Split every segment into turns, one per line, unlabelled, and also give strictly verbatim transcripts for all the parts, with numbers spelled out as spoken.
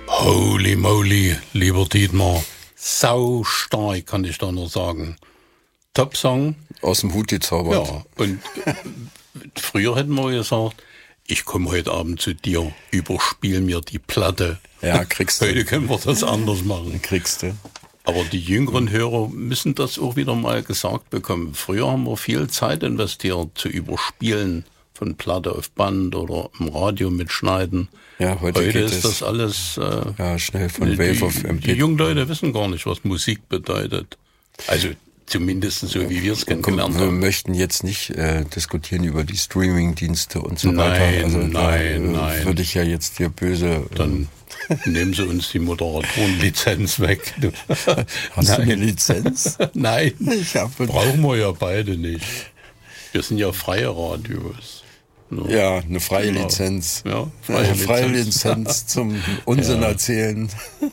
Holy moly, lieber Dietmar, sau stark kann ich da nur sagen. Top-Song.
Aus dem Hut gezaubert.
Ja, und früher hätten wir gesagt, ich komme heute Abend zu dir, überspiel mir die Platte.
Ja, kriegst du.
Heute können wir das anders machen.
Kriegst du.
Aber die jüngeren Hörer müssen das auch wieder mal gesagt bekommen. Früher haben wir viel Zeit investiert zu überspielen von Platte auf Band oder im Radio mitschneiden.
Ja, heute,
heute
geht
ist
es,
das alles äh,
ja, schnell von
die,
Wave auf M P.
Die jungen Leute wissen gar nicht, was Musik bedeutet. Also zumindest so, wie wir es kennengelernt haben.
Wir möchten jetzt nicht äh, diskutieren über die Streaming-Dienste und so
nein,
weiter. Also
nein,
da, äh,
nein.
Würde ich ja jetzt hier böse...
Dann nehmen Sie uns die Moderatorenlizenz weg. Du.
Hast
nein.
du eine Lizenz?
Nein,
ich hab
brauchen wir ja beide nicht. Wir sind ja freie Radios.
No. Ja, eine freie genau. Lizenz.
Ja, freie,
eine freie
Lizenz.
Lizenz zum Unsinn ja. erzählen.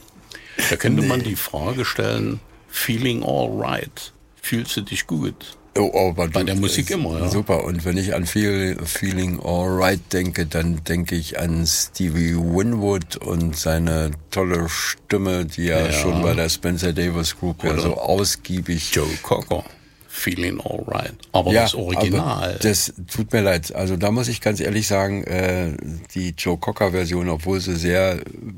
Da könnte nee. man die Frage stellen, feeling all right, fühlst du dich gut?
Oh, oh, aber
bei
du,
der Musik immer, ja.
Super, und wenn ich an feel, Feeling all right denke, dann denke ich an Stevie Winwood und seine tolle Stimme, die ja, ja. schon bei der Spencer Davis Group ja so ausgiebig...
Joe Cocker. Feeling all right. Aber
ja,
das Original.
Aber das tut mir leid. Also da muss ich ganz ehrlich sagen, äh, die Joe Cocker-Version, obwohl sie sehr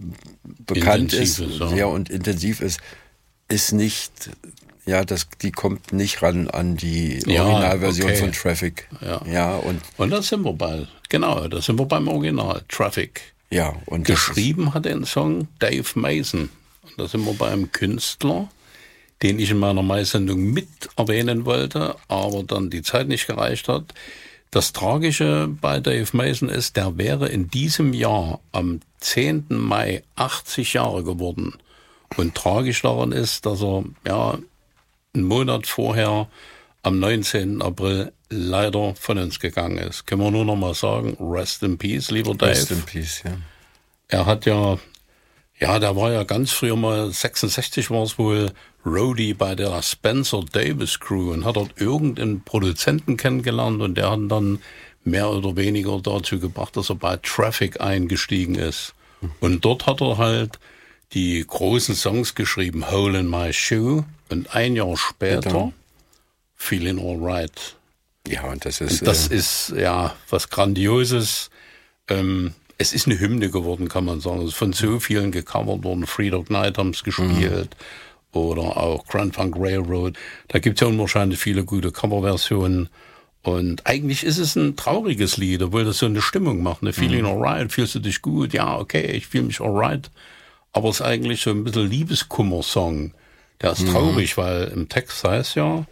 bekannt intensiv ist, ist ja. sehr und intensiv ist, ist nicht, ja, das, die kommt nicht ran an die Originalversion ja, okay. von Traffic.
Ja.
ja und,
und das sind wir bei, genau, das sind wir beim Original, Traffic.
Ja, und
geschrieben hat den Song Dave Mason. Und da sind wir bei einem Künstler, den ich in meiner Mai-Sendung mit erwähnen wollte, aber dann die Zeit nicht gereicht hat. Das Tragische bei Dave Mason ist, der wäre in diesem Jahr am zehnten Mai achtzig Jahre geworden. Und tragisch daran ist, dass er ja einen Monat vorher am neunzehnten April leider von uns gegangen ist. Können wir nur noch mal sagen, rest in peace, lieber Dave.
Rest in peace, ja.
Er hat ja, ja, der war ja ganz früher mal, sechsundsechzig war es wohl, Roadie bei der Spencer Davis Crew und hat dort irgendeinen Produzenten kennengelernt und der hat dann mehr oder weniger dazu gebracht, dass er bei Traffic eingestiegen ist. Und dort hat er halt die großen Songs geschrieben, Hole in My Shoe, und ein Jahr später
Bitte.
Feeling All Right.
Ja, und das ist...
Und das
äh,
ist, ja, was Grandioses. Ähm, es ist eine Hymne geworden, kann man sagen. Es ist von so vielen gecovert worden. Three Dog Night haben es gespielt. Mhm. Oder auch Grand Funk Railroad. Da gibt es ja unwahrscheinlich viele gute Coverversionen. Und eigentlich ist es ein trauriges Lied, obwohl das so eine Stimmung macht. Eine Feeling mhm. Alright, fühlst du dich gut? Ja, okay, ich fühle mich alright. Aber es ist eigentlich so ein bisschen Liebeskummer-Song. Der ist mhm. traurig, weil im Text heißt ja,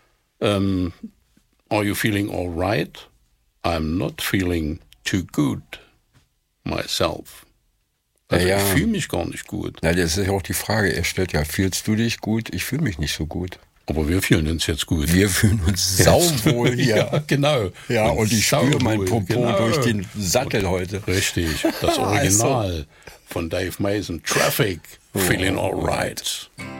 ähm, Are you feeling alright? I'm not feeling too good myself. Also ja, ja. ich fühle mich gar nicht gut.
Na, das ist ja auch die Frage. Er stellt ja, fühlst du dich gut? Ich fühle mich nicht so gut.
Aber wir fühlen uns jetzt gut.
Wir fühlen uns sauwohl hier.
Ja, genau.
Ja, und, und ich spüre mein Popo genau. durch den Sattel und heute.
Richtig. Das Original also. von Dave Mason. Traffic. Feeling Alright.